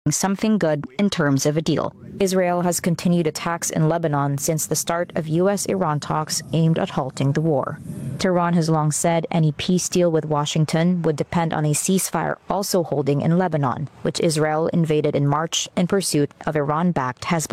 something good in terms of a deal. Israel has continued attacks in Lebanon since the start of U.S.-Iran talks aimed at halting the war. Tehran has long said any peace deal with Washington would depend on a ceasefire also holding in Lebanon, which Israel invaded in March in pursuit of Iran-backed Hezbollah.